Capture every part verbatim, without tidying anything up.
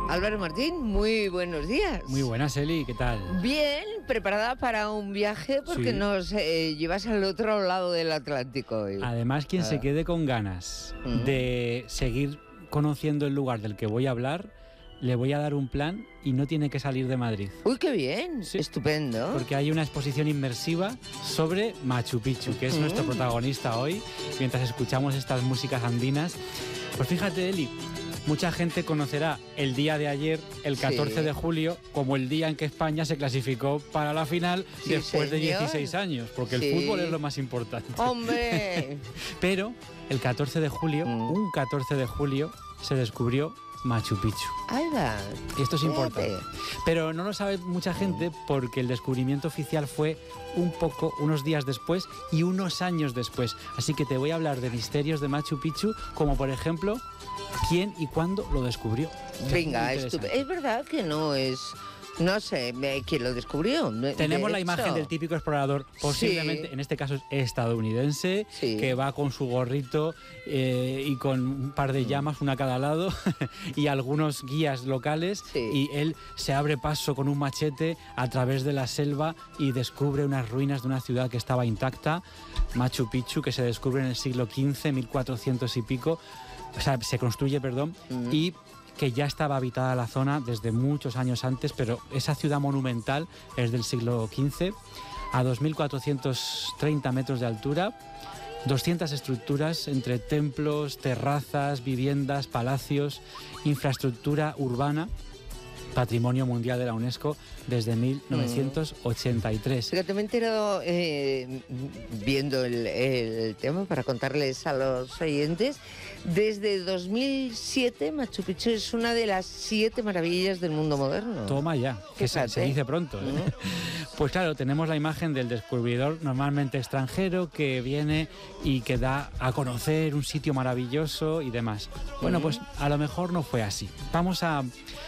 Álvaro Martín, muy buenos días. Muy buenas, Eli, ¿qué tal? Bien, preparada para un viaje porque sí. nos eh, llevas al otro lado del Atlántico hoy. Además, quien ah. se quede con ganas ¿Mm? de seguir conociendo el lugar del que voy a hablar, le voy a dar un plan y no tiene que salir de Madrid. ¡Uy, qué bien! Sí. Estupendo. Porque hay una exposición inmersiva sobre Machu Picchu, que es ¿Mm? nuestro protagonista hoy, mientras escuchamos estas músicas andinas. Pues fíjate, Eli, mucha gente conocerá el día de ayer, el catorce sí. de julio, como el día en que España se clasificó para la final sí, después señor. de dieciséis años, porque sí. el fútbol es lo más importante. ¡Hombre! Pero el catorce de julio, mm. un catorce de julio, se descubrió Machu Picchu. Ahí va. Esto es importante. Pero no lo sabe mucha gente porque el descubrimiento oficial fue un poco, unos días después y unos años después. Así que te voy a hablar de misterios de Machu Picchu, como por ejemplo, quién y cuándo lo descubrió. Venga, es, es verdad que no es... No sé, ¿quién lo descubrió? Tenemos la imagen del típico explorador, posiblemente, sí. en este caso estadounidense, sí. que va con su gorrito eh, y con un par de llamas, una a cada lado, y algunos guías locales, sí. y él se abre paso con un machete a través de la selva y descubre unas ruinas de una ciudad que estaba intacta, Machu Picchu, que se descubre en el siglo quince, mil cuatrocientos y pico, o sea, se construye, perdón, mm. y que ya estaba habitada la zona desde muchos años antes, pero esa ciudad monumental es del siglo quince, a dos mil cuatrocientos treinta metros de altura, doscientas estructuras entre templos, terrazas, viviendas, palacios, infraestructura urbana, Patrimonio Mundial de la UNESCO desde mil novecientos ochenta y tres. Fíjate, me he enterado eh, viendo el, el tema para contarles a los oyentes. Desde dos mil siete, Machu Picchu es una de las siete maravillas del mundo moderno. Toma ya, que se, se dice pronto. ¿eh? ¿Mm? Pues claro, tenemos la imagen del descubridor normalmente extranjero que viene y que da a conocer un sitio maravilloso y demás. Bueno, ¿Mm? pues a lo mejor no fue así. Vamos a...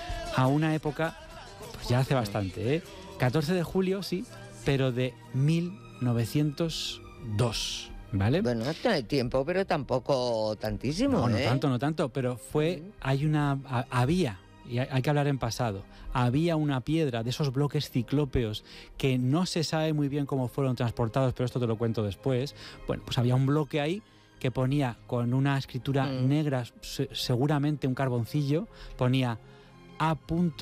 a una época, pues ya hace bastante, ¿eh? catorce de julio, sí, pero de mil novecientos dos, ¿vale? Bueno, no tiene tiempo, pero tampoco tantísimo, No, no ¿eh? tanto, no tanto, pero fue, hay una, a, había, y hay que hablar en pasado, había una piedra de esos bloques ciclópeos que no se sabe muy bien cómo fueron transportados, pero esto te lo cuento después. Bueno, pues había un bloque ahí que ponía con una escritura mm. negra, seguramente un carboncillo, ponía A.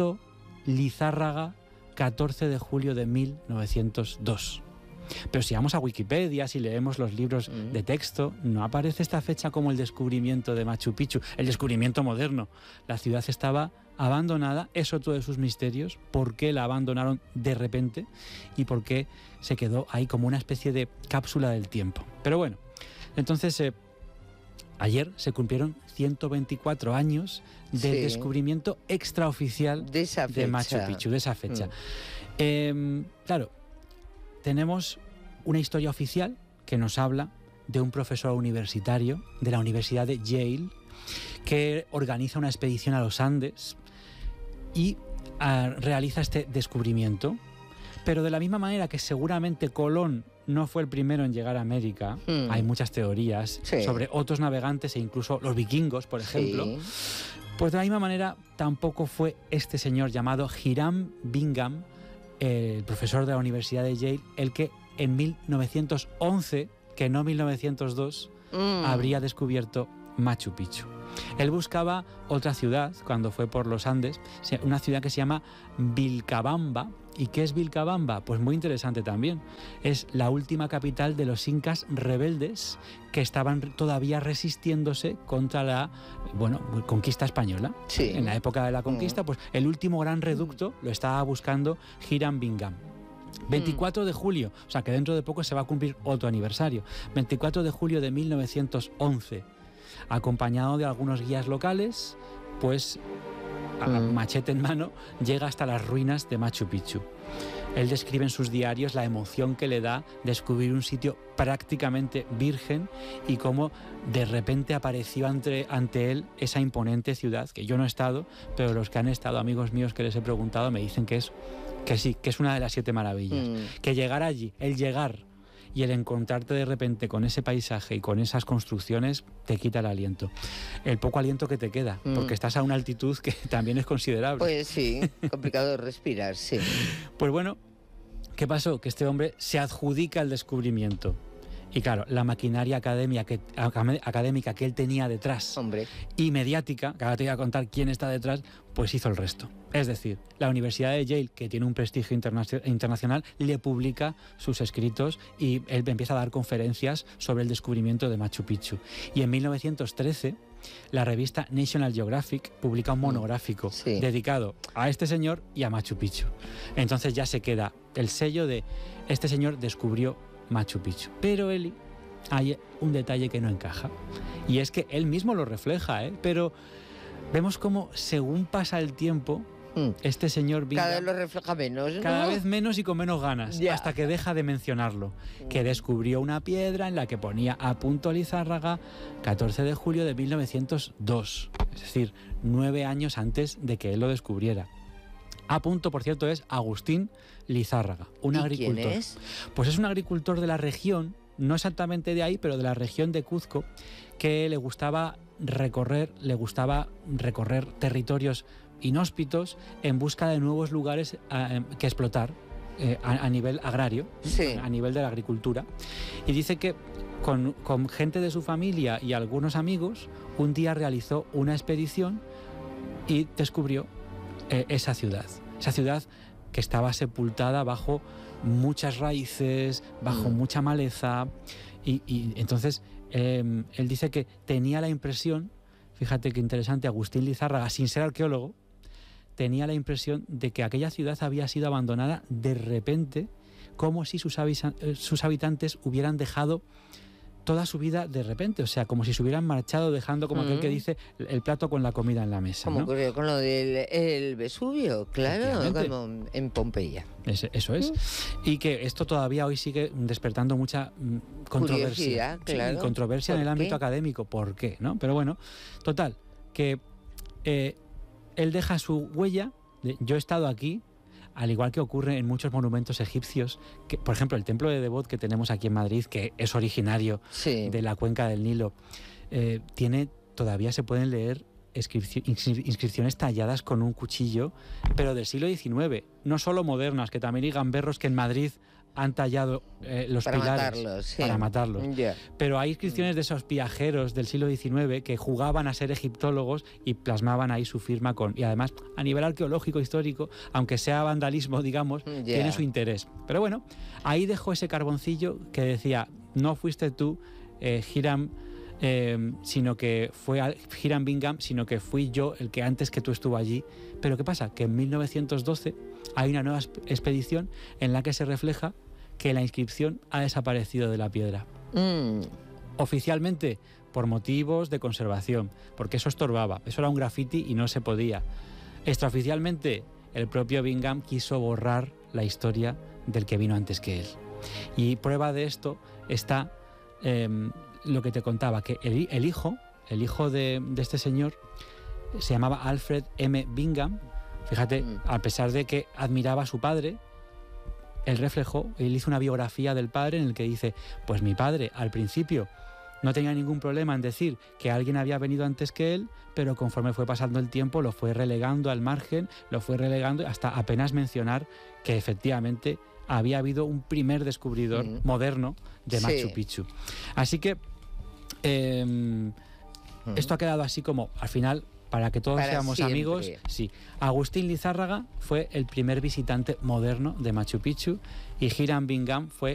Lizárraga, catorce de julio de mil novecientos dos. Pero si vamos a Wikipedia, si leemos los libros mm. de texto, no aparece esta fecha como el descubrimiento de Machu Picchu, el descubrimiento moderno. La ciudad estaba abandonada, es otro de sus misterios, por qué la abandonaron de repente y por qué se quedó ahí como una especie de cápsula del tiempo. Pero bueno, entonces... Eh, Ayer se cumplieron ciento veinticuatro años del sí. descubrimiento extraoficial de, esa de Machu Picchu, de esa fecha. Mm. Eh, claro, tenemos una historia oficial que nos habla de un profesor universitario de la Universidad de Yale que organiza una expedición a los Andes y uh, realiza este descubrimiento. Pero de la misma manera que seguramente Colón no fue el primero en llegar a América, mm. hay muchas teorías sí. sobre otros navegantes e incluso los vikingos, por ejemplo, sí. pues de la misma manera tampoco fue este señor llamado Hiram Bingham, el profesor de la Universidad de Yale, el que en mil novecientos once, que no mil novecientos dos, mm. habría descubierto Machu Picchu. Él buscaba otra ciudad cuando fue por los Andes, una ciudad que se llama Vilcabamba. ¿Y qué es Vilcabamba? Pues muy interesante también. Es la última capital de los incas rebeldes que estaban todavía resistiéndose contra la bueno, conquista española. Sí. En la época de la conquista, pues el último gran reducto lo estaba buscando Hiram Bingham. veinticuatro de julio, o sea que dentro de poco se va a cumplir otro aniversario. veinticuatro de julio de mil novecientos once, acompañado de algunos guías locales, pues... a machete en mano, llega hasta las ruinas de Machu Picchu. Él describe en sus diarios la emoción que le da descubrir un sitio prácticamente virgen y cómo de repente apareció ante, ante él esa imponente ciudad, que yo no he estado, pero los que han estado, amigos míos que les he preguntado, me dicen que es, que sí, que es una de las siete maravillas. Mm. Que llegar allí, el llegar y el encontrarte de repente con ese paisaje y con esas construcciones te quita el aliento. El poco aliento que te queda, mm. porque estás a una altitud que también es considerable. Pues sí, complicado de respirar, sí. Pues bueno, ¿qué pasó? Que este hombre se adjudica el descubrimiento. Y claro, la maquinaria académica que, académica que él tenía detrás, Hombre. y mediática, que ahora te voy a contar quién está detrás, pues hizo el resto. Es decir, la Universidad de Yale, que tiene un prestigio interna internacional, le publica sus escritos y él empieza a dar conferencias sobre el descubrimiento de Machu Picchu. Y en mil novecientos trece, la revista National Geographic publica un monográfico sí. dedicado a este señor y a Machu Picchu. Entonces ya se queda el sello de este señor descubrió Machu Picchu. Pero Eli, hay un detalle que no encaja, y es que él mismo lo refleja, ¿eh? Pero vemos cómo según pasa el tiempo, mm. este señor Bingham cada vez lo refleja menos, ¿no? Cada vez menos y con menos ganas, ya. hasta que deja de mencionarlo, que descubrió una piedra en la que ponía a punto Lizárraga catorce de julio de mil novecientos dos, es decir, nueve años antes de que él lo descubriera. A punto, por cierto, es Agustín Lizárraga, un ¿Y agricultor. ¿Quién es? Pues es un agricultor de la región, no exactamente de ahí, pero de la región de Cuzco, que le gustaba recorrer, le gustaba recorrer territorios inhóspitos en busca de nuevos lugares a, que explotar eh, a, a nivel agrario, sí. a nivel de la agricultura. Y dice que con, con gente de su familia y algunos amigos, un día realizó una expedición y descubrió eh, esa ciudad. Esa ciudad que estaba sepultada bajo muchas raíces, bajo mm. mucha maleza. Y, y entonces eh, él dice que tenía la impresión, fíjate qué interesante, Agustín Lizárraga, sin ser arqueólogo, tenía la impresión de que aquella ciudad había sido abandonada de repente, como si sus, sus habitantes hubieran dejado toda su vida de repente, o sea, como si se hubieran marchado dejando, como mm. aquel que dice, el plato con la comida en la mesa. Como ¿no? ocurrió con lo del el Vesubio, claro, como en Pompeya. Es, eso es. Mm. Y que esto todavía hoy sigue despertando mucha mm, controversia. Claro. Sí, controversia en el ámbito académico. ¿Por qué? ¿No? Pero bueno, total, que eh, él deja su huella. De, yo he estado aquí, al igual que ocurre en muchos monumentos egipcios, que, por ejemplo, el templo de Debod que tenemos aquí en Madrid, que es originario sí. de la cuenca del Nilo, eh, tiene, todavía se pueden leer inscripciones talladas con un cuchillo, pero del siglo diecinueve, no solo modernas, que también hay gamberros que en Madrid han tallado eh, los para pilares matarlos, sí. para matarlos. Yeah. Pero hay inscripciones de esos viajeros del siglo diecinueve que jugaban a ser egiptólogos y plasmaban ahí su firma con... Y además, a nivel arqueológico, histórico, aunque sea vandalismo, digamos, yeah. tiene su interés. Pero bueno, ahí dejó ese carboncillo que decía, no fuiste tú, eh, Hiram, eh, sino que fue Hiram Bingham, sino que fui yo el que antes que tú estuvo allí. Pero ¿qué pasa? Que en mil novecientos doce hay una nueva expedición en la que se refleja que la inscripción ha desaparecido de la piedra. Mm. Oficialmente, por motivos de conservación, porque eso estorbaba, eso era un graffiti y no se podía. Extraoficialmente, el propio Bingham quiso borrar la historia del que vino antes que él. Y prueba de esto está eh, lo que te contaba, que el, el hijo, el hijo de, de este señor, se llamaba Alfred M. Bingham. Fíjate, mm. a pesar de que admiraba a su padre, él reflejó, él hizo una biografía del padre en el que dice, pues mi padre al principio no tenía ningún problema en decir que alguien había venido antes que él, pero conforme fue pasando el tiempo lo fue relegando al margen, lo fue relegando hasta apenas mencionar que efectivamente había habido un primer descubridor mm. moderno de Machu sí. Picchu. Así que eh, mm. esto ha quedado así como, al final, para que todos para seamos siempre. amigos, sí. Agustín Lizárraga fue el primer visitante moderno de Machu Picchu y Hiram Bingham fue